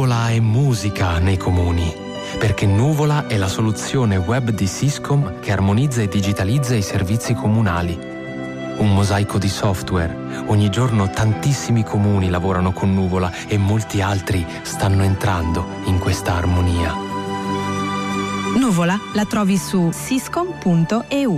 Nuvola è musica nei comuni, perché Nuvola è la soluzione web di Syscom che armonizza e digitalizza i servizi comunali. Un mosaico di software. Ogni giorno tantissimi comuni lavorano con Nuvola e molti altri stanno entrando in questa armonia. Nuvola la trovi su syscom.eu.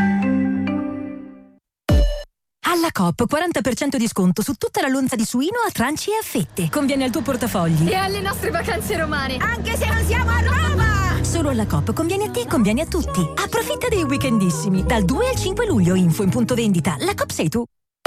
Alla Coop 40% di sconto su tutta la lonza di suino a tranci e a fette. Conviene al tuo portafogli. E alle nostre vacanze romane. Anche se non siamo a Roma! Solo alla Coop conviene a te e conviene a tutti. Approfitta dei weekendissimi. Dal 2 al 5 luglio, info in punto vendita. La Coop sei tu.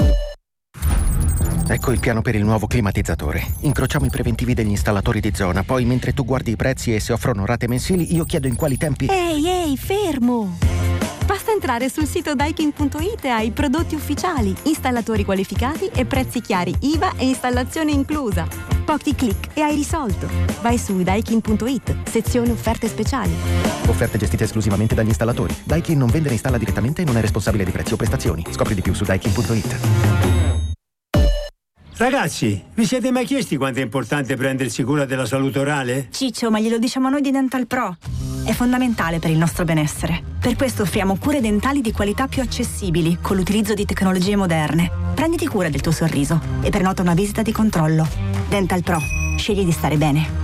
Ecco il piano per il nuovo climatizzatore. Incrociamo i preventivi degli installatori di zona, poi mentre tu guardi i prezzi e se offrono rate mensili, io chiedo in quali tempi... Ehi, fermo! Basta entrare sul sito daikin.it e hai prodotti ufficiali, installatori qualificati e prezzi chiari, IVA e installazione inclusa. Pochi click e hai risolto. Vai su daikin.it, sezione offerte speciali. Offerte gestite esclusivamente dagli installatori. Daikin non vende né installa direttamente e non è responsabile di prezzi o prestazioni. Scopri di più su daikin.it. Ragazzi, vi siete mai chiesti quanto è importante prendersi cura della salute orale? Ciccio, ma glielo diciamo noi di Dental Pro. È fondamentale per il nostro benessere. Per questo offriamo cure dentali di qualità più accessibili, con l'utilizzo di tecnologie moderne. Prenditi cura del tuo sorriso e prenota una visita di controllo. Dental Pro. Scegli di stare bene.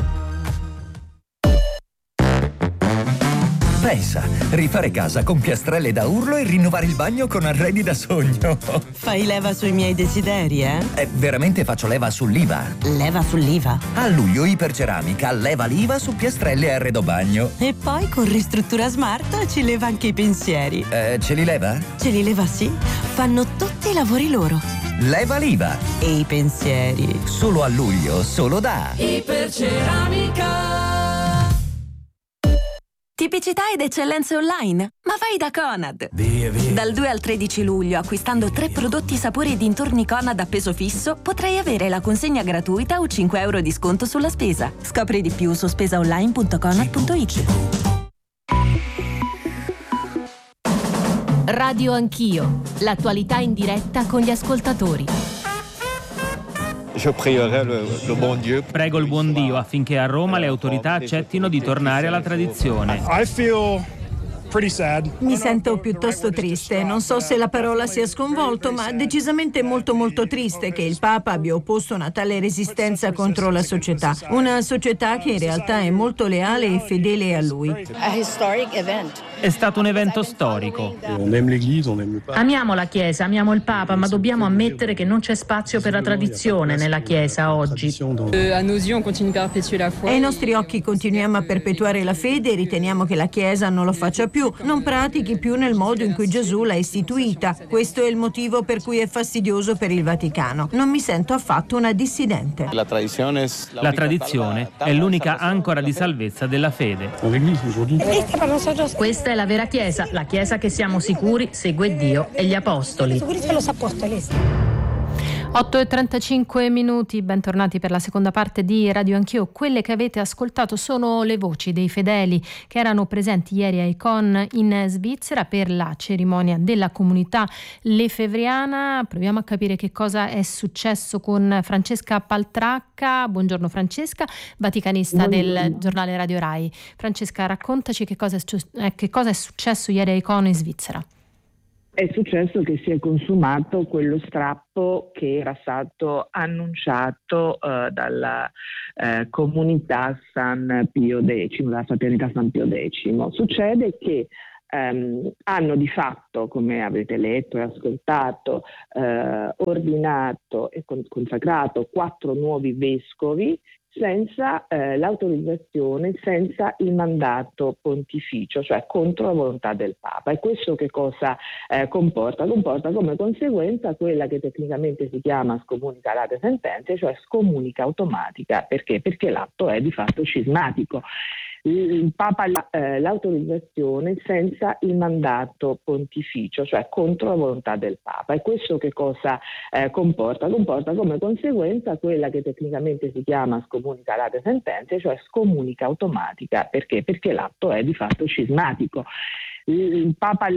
Pensa, rifare casa con piastrelle da urlo e rinnovare il bagno con arredi da sogno. Fai leva sui miei desideri, eh? Veramente faccio leva sull'IVA. Leva sull'IVA? A luglio Iperceramica leva l'IVA su piastrelle e arredo bagno. E poi con Ristruttura Smart ci leva anche i pensieri. Ce li leva? Ce li leva, sì. Fanno tutti i lavori loro. Leva l'IVA. E i pensieri. Solo a luglio, solo da Iperceramica. Tipicità ed eccellenze online, ma vai da Conad. Via. Dal 2 al 13 luglio, acquistando 3 prodotti sapori e dintorni Conad a peso fisso, potrai avere la consegna gratuita o 5 euro di sconto sulla spesa. Scopri di più su spesaonline.conad.it. Radio Anch'io, l'attualità in diretta con gli ascoltatori. Prego il buon Dio affinché a Roma le autorità accettino di tornare alla tradizione. Mi sento piuttosto triste, non so se la parola sia sconvolto, ma decisamente molto molto triste che il Papa abbia opposto una tale resistenza contro la società, una società che in realtà è molto leale e fedele a lui. È stato un evento storico. Amiamo la Chiesa, amiamo il Papa, ma dobbiamo ammettere che non c'è spazio per la tradizione nella Chiesa oggi. E ai nostri occhi continuiamo a perpetuare la fede e riteniamo che la Chiesa non lo faccia più, non pratichi più nel modo in cui Gesù l'ha istituita. Questo è il motivo per cui è fastidioso per il Vaticano. Non mi sento affatto una dissidente. La tradizione è l'unica ancora di salvezza della fede. Questa è la vera Chiesa, la Chiesa che siamo sicuri segue Dio e gli Apostoli. 8:35 minuti, bentornati per la seconda parte di Radio Anch'io. Quelle che avete ascoltato sono le voci dei fedeli che erano presenti ieri a Icon in Svizzera per la cerimonia della comunità lefevriana. Proviamo a capire che cosa è successo con Francesca Paltracca. Buongiorno Francesca, vaticanista del giornale Radio Rai. Francesca, raccontaci che cosa è successo ieri a Icon in Svizzera. È successo che si è consumato quello strappo che era stato annunciato dalla comunità San Pio X, dalla fraternità San Pio X. Succede che hanno di fatto, come avete letto e ascoltato, ordinato e consacrato 4 nuovi vescovi senza l'autorizzazione, senza il mandato pontificio, cioè contro la volontà del Papa. E questo che cosa comporta? Comporta come conseguenza quella che tecnicamente si chiama scomunica late sentenze, cioè scomunica automatica. Perché? Perché l'atto è di fatto cismatico. Il Papa ha l'autorizzazione senza il mandato pontificio, cioè contro la volontà del Papa. E questo che cosa comporta? Comporta come conseguenza quella che tecnicamente si chiama scomunica late sentenze, cioè scomunica automatica. Perché? Perché l'atto è di fatto cismatico. Il Papa